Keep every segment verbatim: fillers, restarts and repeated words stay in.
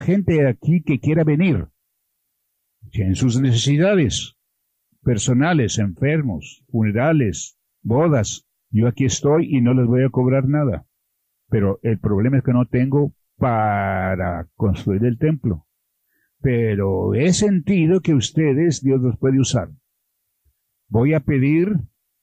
gente aquí que quiera venir, en sus necesidades personales, enfermos, funerales, bodas. Yo aquí estoy y no les voy a cobrar nada. Pero el problema es que no tengo para construir el templo. Pero he sentido que ustedes, Dios los puede usar. Voy a pedir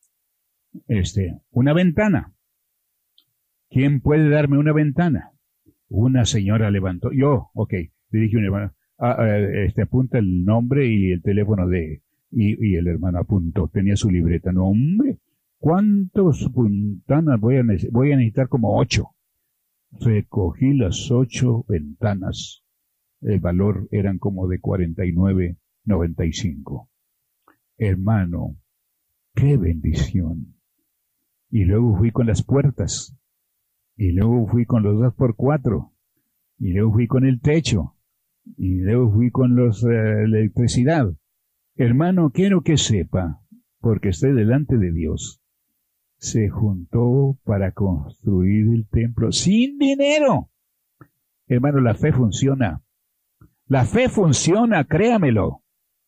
este, una ventana. ¿Quién puede darme una ventana? Una señora levantó. Yo, ok, le dije a un hermano, ah, este, apunta el nombre y el teléfono de... Y, y el hermano apuntó, tenía su libreta. No, hombre, ¿cuántas ventanas voy a necesitar? Voy a necesitar como ocho. Recogí las ocho ventanas. El valor eran como de cuarenta y nueve noventa y cinco. Hermano, qué bendición. Y luego fui con las puertas. Y luego fui con los dos por cuatro. Y luego fui con el techo. Y luego fui con los, uh, la electricidad. Hermano, quiero que sepa, porque estoy delante de Dios, se juntó para construir el templo sin dinero. Hermano, la fe funciona. La fe funciona, créamelo.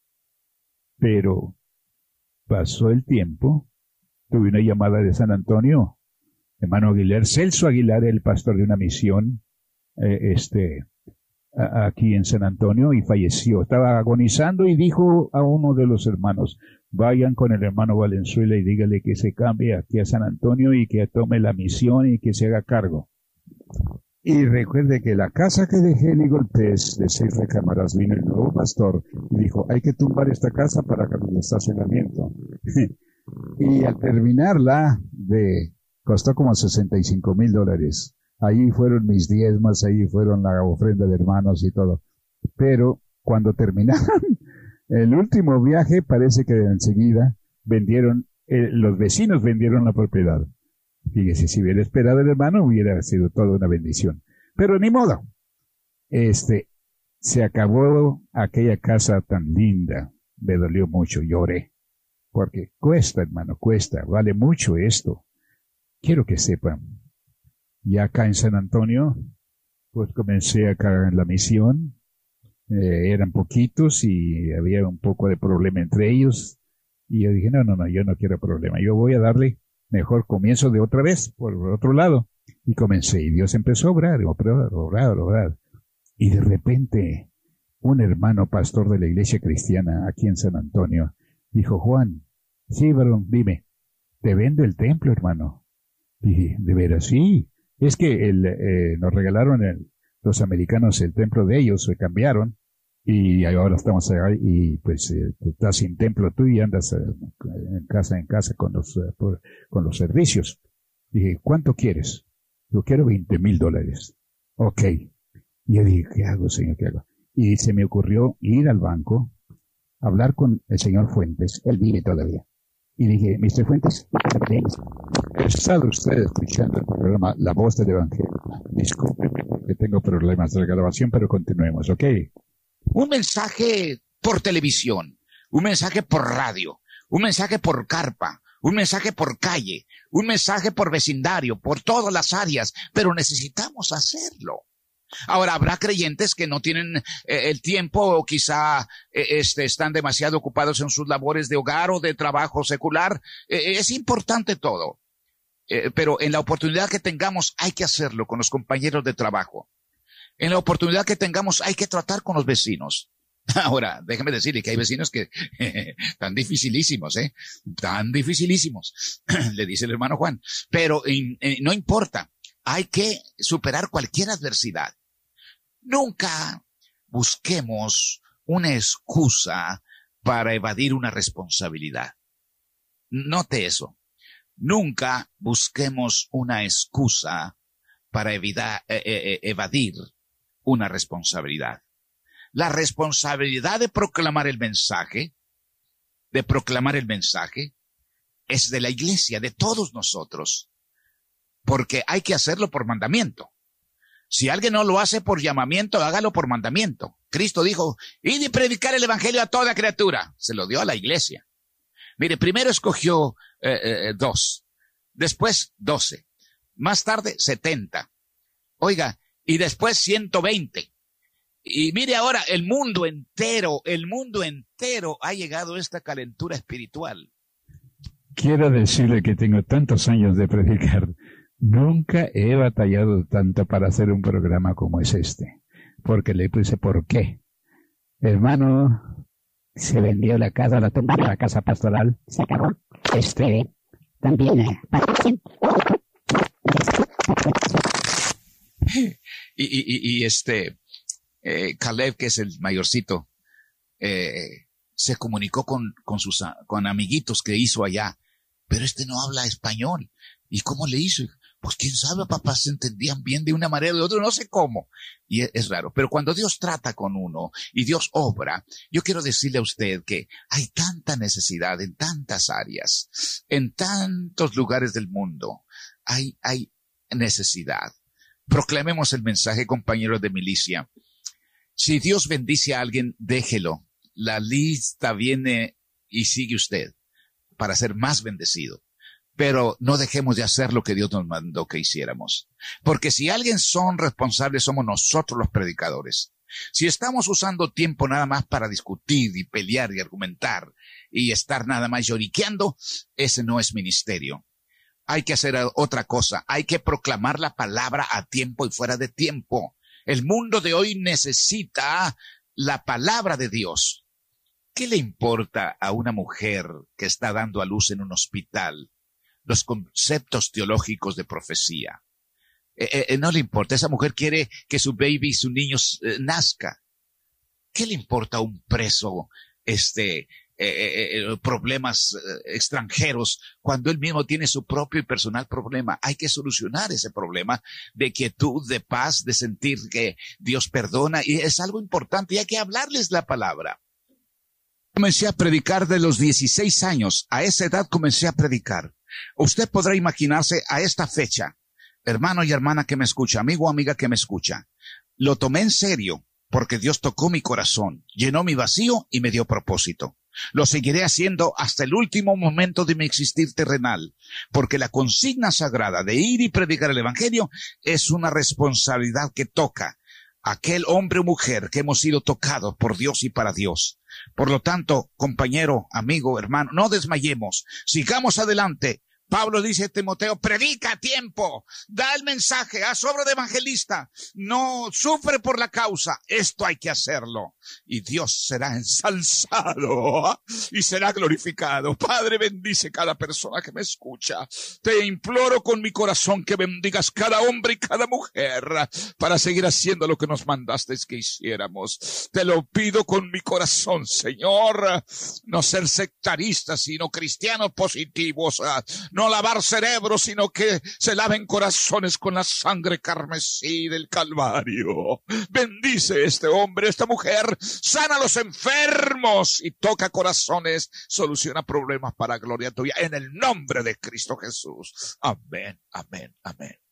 Pero pasó el tiempo, tuve una llamada de San Antonio, hermano Aguilar, Celso Aguilar, el pastor de una misión, eh, este, a, aquí en San Antonio, y falleció. Estaba agonizando y dijo a uno de los hermanos, vayan con el hermano Valenzuela y dígale que se cambie aquí a San Antonio y que tome la misión y que se haga cargo. Y recuerde que la casa que dejé en Eagle Pass de seis recámaras, vino el nuevo pastor y dijo, hay que tumbar esta casa para el estacionamiento. Y al terminarla, de, costó como sesenta y cinco mil dólares. Ahí fueron mis diezmas, ahí fueron la ofrenda de hermanos y todo. Pero cuando terminaron el último viaje, parece que enseguida vendieron, eh, los vecinos vendieron la propiedad. Fíjese, si hubiera esperado el hermano, hubiera sido toda una bendición. Pero ni modo. Este, se acabó aquella casa tan linda. Me dolió mucho, lloré. Porque cuesta, hermano, cuesta. Vale mucho esto. Quiero que sepan. Y acá en San Antonio, pues comencé acá en la misión. Eh, eran poquitos y había un poco de problema entre ellos. Y yo dije, no, no, no, yo no quiero problema. Yo voy a darle... Mejor comienzo de otra vez, por otro lado. Y comencé, y Dios empezó a obrar, obrar, obrar, obrar. Y de repente, un hermano pastor de la iglesia cristiana aquí en San Antonio, dijo, Juan, sí, varón, dime, te vendo el templo, hermano. Dije, ¿de veras? Sí. Es que el, eh, nos regalaron el, los americanos el templo de ellos, se cambiaron, y ahora estamos allá, y pues eh, estás sin templo tú y andas eh, en casa en casa con los eh, por, con los servicios. Dije, ¿cuánto quieres? Yo quiero veinte mil dólares. Ok. Y yo dije, ¿qué hago, señor? ¿Qué hago? Y se me ocurrió ir al banco, hablar con el señor Fuentes, él vive todavía. Y dije, mister Fuentes, ¿ha estado usted escuchando el programa La Voz del Evangelio? Discúlpeme, porque tengo problemas de grabación, pero continuemos, ¿ok? Un mensaje por televisión, un mensaje por radio, un mensaje por carpa, un mensaje por calle, un mensaje por vecindario, por todas las áreas, pero necesitamos hacerlo. Ahora, habrá creyentes que no tienen eh, el tiempo o quizá eh, este, están demasiado ocupados en sus labores de hogar o de trabajo secular. Eh, es importante todo, eh, pero en la oportunidad que tengamos hay que hacerlo con los compañeros de trabajo. En la oportunidad que tengamos hay que tratar con los vecinos. Ahora, déjeme decirle que hay vecinos que tan dificilísimos, ¿eh? Tan dificilísimos, le dice el hermano Juan. Pero eh, eh, no importa, hay que superar cualquier adversidad. Nunca busquemos una excusa para evadir una responsabilidad. Note eso. Nunca busquemos una excusa para evitar, eh, eh, evadir una responsabilidad. La responsabilidad de proclamar el mensaje, de proclamar el mensaje, es de la iglesia, de todos nosotros, porque hay que hacerlo por mandamiento. Si alguien no lo hace por llamamiento, hágalo por mandamiento. Cristo dijo, id y predicar el evangelio a toda criatura. Se lo dio a la iglesia. Mire, primero escogió eh, eh, dos, después doce, más tarde setenta. Oiga, y después ciento veinte. Y mire ahora, el mundo entero, el mundo entero ha llegado a esta calentura espiritual. Quiero decirle que tengo tantos años de predicar. Nunca he batallado tanto para hacer un programa como es este. Porque le puse ¿por qué? Hermano, se vendió la casa, la tumba, la casa pastoral. Se acabó. Este, también. Eh, y, y, y, y este, eh, Caleb, que es el mayorcito, eh, se comunicó con, con sus, con amiguitos que hizo allá. Pero este no habla español. ¿Y cómo le hizo? Pues quién sabe, papá, se entendían bien de una manera o de otra, no sé cómo. Y es, es raro. Pero cuando Dios trata con uno y Dios obra, yo quiero decirle a usted que hay tanta necesidad en tantas áreas, en tantos lugares del mundo. Hay, hay necesidad. Proclamemos el mensaje, compañeros de milicia. Si Dios bendice a alguien, déjelo. La lista viene y sigue usted para ser más bendecido. Pero no dejemos de hacer lo que Dios nos mandó que hiciéramos. Porque si alguien son responsables, somos nosotros los predicadores. Si estamos usando tiempo nada más para discutir y pelear y argumentar y estar nada más lloriqueando, ese no es ministerio. Hay que hacer otra cosa. Hay que proclamar la palabra a tiempo y fuera de tiempo. El mundo de hoy necesita la palabra de Dios. ¿Qué le importa a una mujer que está dando a luz en un hospital los conceptos teológicos de profecía? Eh, eh, no le importa. Esa mujer quiere que su baby, su niño eh, nazca. ¿Qué le importa a un preso este eh, eh, problemas eh, extranjeros cuando él mismo tiene su propio y personal problema? Hay que solucionar ese problema de quietud, de paz, de sentir que Dios perdona, y es algo importante y hay que hablarles la palabra. Comencé a predicar de los dieciséis años. A esa edad comencé a predicar. Usted podrá imaginarse a esta fecha, hermano y hermana que me escucha, amigo o amiga que me escucha. Lo tomé en serio porque Dios tocó mi corazón, llenó mi vacío y me dio propósito. Lo seguiré haciendo hasta el último momento de mi existir terrenal, porque la consigna sagrada de ir y predicar el evangelio es una responsabilidad que toca a aquel hombre o mujer que hemos sido tocados por Dios y para Dios. Por lo tanto, compañero, amigo, hermano, no desmayemos, sigamos adelante. Pablo dice a Timoteo, predica a tiempo, da el mensaje, haz obra de evangelista, no sufre por la causa, esto hay que hacerlo. Y Dios será ensalzado y será glorificado. Padre, bendice cada persona que me escucha. Te imploro con mi corazón que bendigas cada hombre y cada mujer para seguir haciendo lo que nos mandaste que hiciéramos. Te lo pido con mi corazón, Señor, no ser sectaristas, sino cristianos positivos, no lavar cerebros, sino que se laven corazones con la sangre carmesí del Calvario. Bendice este hombre, esta mujer, sana a los enfermos y toca corazones, soluciona problemas para gloria tuya, en el nombre de Cristo Jesús. Amén, amén, amén.